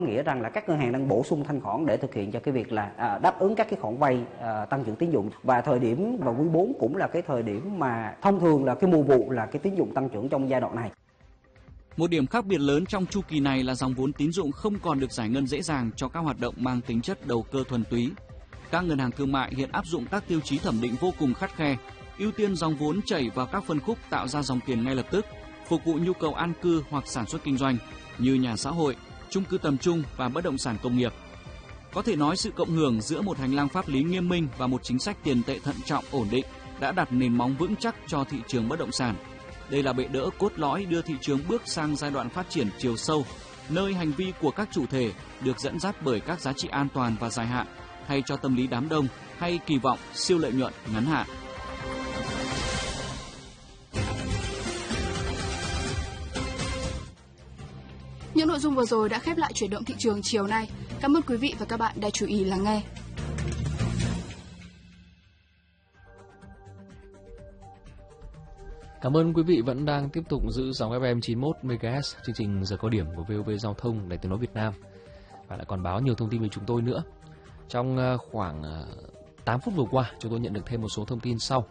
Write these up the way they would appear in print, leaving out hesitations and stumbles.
Nghĩa rằng là các ngân hàng đang bổ sung thanh khoản để thực hiện cho cái việc là đáp ứng các cái khoản vay tăng trưởng tín dụng, và thời điểm vào quý 4 cũng là cái thời điểm mà thông thường là cái mùa vụ là cái tín dụng tăng trưởng trong giai đoạn này. Một điểm khác biệt lớn trong chu kỳ này là dòng vốn tín dụng không còn được giải ngân dễ dàng cho các hoạt động mang tính chất đầu cơ thuần túy. Các ngân hàng thương mại hiện áp dụng các tiêu chí thẩm định vô cùng khắt khe, ưu tiên dòng vốn chảy vào các phân khúc tạo ra dòng tiền ngay lập tức, phục vụ nhu cầu an cư hoặc sản xuất kinh doanh như nhà xã hội, chung cư tầm trung và bất động sản công nghiệp. Có thể nói sự cộng hưởng giữa một hành lang pháp lý nghiêm minh và một chính sách tiền tệ thận trọng ổn định đã đặt nền móng vững chắc cho thị trường bất động sản. Đây là bệ đỡ cốt lõi đưa thị trường bước sang giai đoạn phát triển chiều sâu, nơi hành vi của các chủ thể được dẫn dắt bởi các giá trị an toàn và dài hạn, thay cho tâm lý đám đông hay kỳ vọng siêu lợi nhuận ngắn hạn. Những nội dung vừa rồi đã khép lại chuyển động thị trường chiều nay. Cảm ơn quý vị và các bạn đã chú ý lắng nghe. Cảm ơn quý vị vẫn đang tiếp tục giữ sóng FM 91 MHz, chương trình Giờ Cao Điểm của VOV Giao thông Đài Tiếng nói Việt Nam, và lại còn báo nhiều thông tin về chúng tôi nữa. Trong khoảng 8 phút vừa qua, chúng tôi nhận được thêm một số thông tin sau.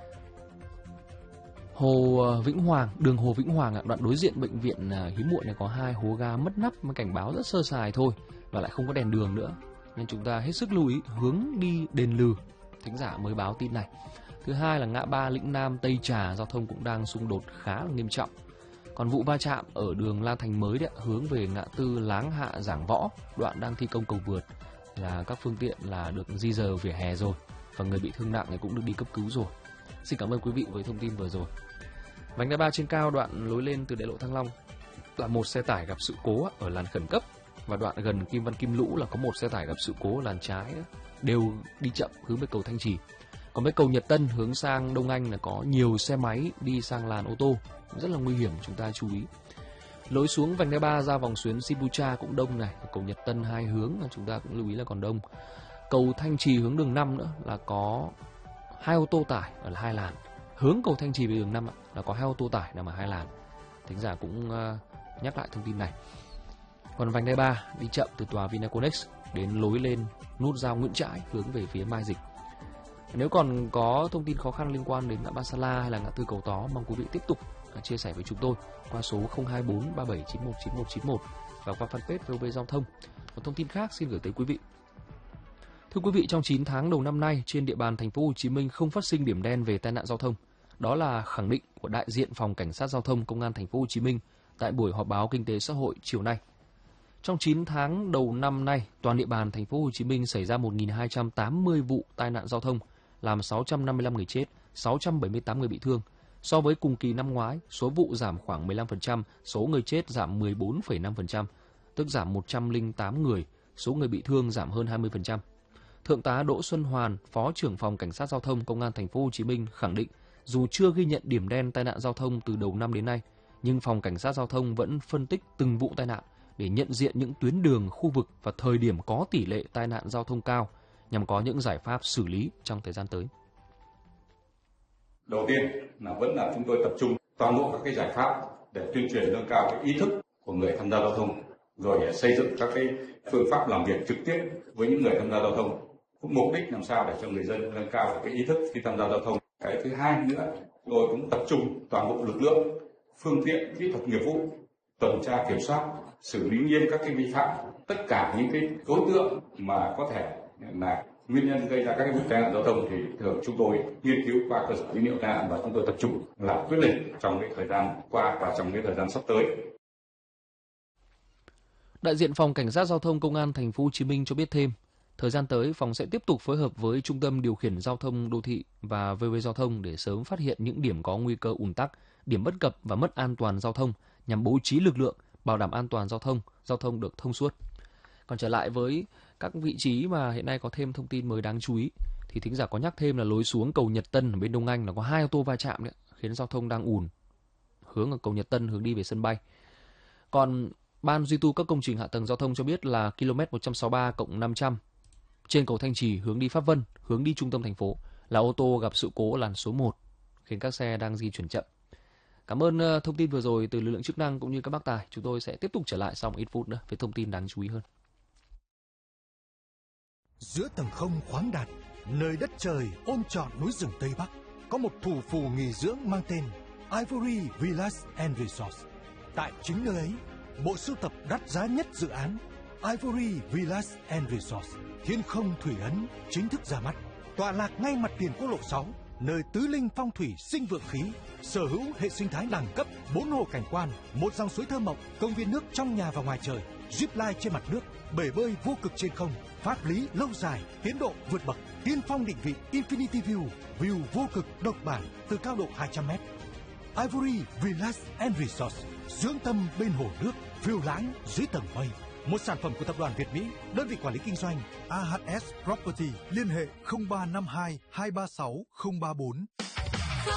Đường Hồ Vĩnh Hoàng, đoạn đối diện bệnh viện Hiếm Muộn này có 2 hố ga mất nắp, mà cảnh báo rất sơ sài thôi và lại không có đèn đường nữa, nên chúng ta hết sức lưu ý hướng đi Đền Lừ. Thính giả mới báo tin này. Thứ hai là ngã ba Lĩnh Nam Tây Trà, giao thông cũng đang xung đột khá là nghiêm trọng. Còn vụ va chạm ở đường La Thành Mới đấy, hướng về ngã tư Láng Hạ Giảng Võ, đoạn đang thi công cầu vượt, là các phương tiện là được di dời vỉa hè rồi, và người bị thương nặng thì cũng được đi cấp cứu rồi. Xin cảm ơn quý vị với thông tin vừa rồi. Vành đai 3 trên cao đoạn lối lên từ đại lộ Thăng Long là một xe tải gặp sự cố ở làn khẩn cấp, và đoạn gần Kim Văn Kim Lũ là có một xe tải gặp sự cố làn trái đều đi chậm hướng về cầu Thanh Trì. Còn với cầu Nhật Tân hướng sang Đông Anh là có nhiều xe máy đi sang làn ô tô, rất là nguy hiểm, chúng ta chú ý. Lối xuống vành đai 3 ra vòng xuyến Sibucha cũng đông này, cầu Nhật Tân 2 hướng chúng ta cũng lưu ý là còn đông. Cầu Thanh Trì hướng đường 5 nữa là có 2 ô tô tải ở 2 làn. Hướng cầu Thanh Trì về đường 5 là có 2 ô tô tải nằm ở 2 làn. Thính giả cũng nhắc lại thông tin này. Còn vành đai 3 đi chậm từ tòa Vinaconex đến lối lên nút giao Nguyễn Trãi hướng về phía Mai Dịch. Nếu còn có thông tin khó khăn liên quan đến ngã ba Sa La hay là ngã tư Cầu Tó, mong quý vị tiếp tục chia sẻ với chúng tôi qua số 024 3791 9191 và qua fanpage VOV Giao thông. Một thông tin khác xin gửi tới quý vị. Thưa quý vị, trong 9 tháng đầu năm nay, trên địa bàn thành phố Hồ Chí Minh không phát sinh điểm đen về tai nạn giao thông. Đó là khẳng định của đại diện Phòng Cảnh sát Giao thông Công an thành phố Hồ Chí Minh tại buổi họp báo kinh tế xã hội chiều nay. Trong 9 tháng đầu năm nay, toàn địa bàn thành phố Hồ Chí Minh xảy ra 1.280 vụ tai nạn giao thông, làm 655 người chết, 678 người bị thương. So với cùng kỳ năm ngoái, số vụ giảm khoảng 15%, số người chết giảm 14,5%, tức giảm 108 người, số người bị thương giảm hơn 20%. Thượng tá Đỗ Xuân Hoàn, Phó trưởng Phòng Cảnh sát Giao thông Công an thành phố Hồ Chí Minh khẳng định, dù chưa ghi nhận điểm đen tai nạn giao thông từ đầu năm đến nay, nhưng Phòng Cảnh sát Giao thông vẫn phân tích từng vụ tai nạn để nhận diện những tuyến đường, khu vực và thời điểm có tỷ lệ tai nạn giao thông cao, nhằm có những giải pháp xử lý trong thời gian tới. Đầu tiên là vẫn là chúng tôi tập trung toàn bộ các cái giải pháp để tuyên truyền nâng cao cái ý thức của người tham gia giao thông, rồi để xây dựng các cái phương pháp làm việc trực tiếp với những người tham gia giao thông, mục đích làm sao để cho người dân nâng cao cái ý thức khi tham gia giao thông. Cái thứ hai nữa, tôi cũng tập trung toàn bộ lực lượng, phương tiện, kỹ thuật nghiệp vụ, tuần tra kiểm soát, xử lý nghiêm các cái vi phạm, tất cả những cái đối tượng mà có thể là nguyên nhân gây ra các vụ tai nạn giao thông thì thường chúng tôi nghiên cứu qua cơ sở dữ liệu tai nạn và chúng tôi tập trung làm quyết liệt trong cái thời gian qua và trong cái thời gian sắp tới. Đại diện Phòng Cảnh sát Giao thông Công an thành phố Hồ Chí Minh cho biết thêm, thời gian tới phòng sẽ tiếp tục phối hợp với Trung tâm Điều khiển Giao thông Đô thị và VV Giao thông để sớm phát hiện những điểm có nguy cơ ùn tắc, điểm bất cập và mất an toàn giao thông nhằm bố trí lực lượng bảo đảm an toàn giao thông được thông suốt. Còn trở lại với các vị trí mà hiện nay có thêm thông tin mới đáng chú ý, thì thính giả có nhắc thêm là lối xuống cầu Nhật Tân ở bên Đông Anh là có 2 ô tô va chạm đấy, khiến giao thông đang ùn hướng ở cầu Nhật Tân hướng đi về sân bay. Còn Ban duy tu các công trình hạ tầng giao thông cho biết là km 163+500 trên cầu Thanh Trì hướng đi Pháp Vân, hướng đi trung tâm thành phố là ô tô gặp sự cố làn số 1, khiến các xe đang di chuyển chậm. Cảm ơn thông tin vừa rồi từ lực lượng chức năng cũng như các bác tài. Chúng tôi sẽ tiếp tục trở lại sau ít phút nữa với thông tin đáng chú ý hơn. Giữa tầng không khoáng đạt, nơi đất trời ôm trọn núi rừng Tây Bắc, có một thủ phủ nghỉ dưỡng mang tên Ivory Villas and Resorts. Tại chính nơi ấy, bộ sưu tập đắt giá nhất dự án Ivory Villas and Resorts Thiên Không Thủy Ấn chính thức ra mắt. Tọa lạc ngay mặt tiền quốc lộ 6, nơi tứ linh phong thủy sinh vượng khí, sở hữu hệ sinh thái đẳng cấp, 4 hồ cảnh quan, một dòng suối thơ mộng, công viên nước trong nhà và ngoài trời, zip line trên mặt nước, bể bơi vô cực trên không, pháp lý lâu dài, tiến độ vượt bậc, tiên phong định vị Infinity View vô cực độc bản từ cao độ 200m. Ivory Villas and Resorts, dưỡng tâm bên hồ nước, phiêu lãng dưới tầng mây. Một sản phẩm của tập đoàn Việt Mỹ, đơn vị quản lý kinh doanh AHS Property, liên hệ 0352 236 034.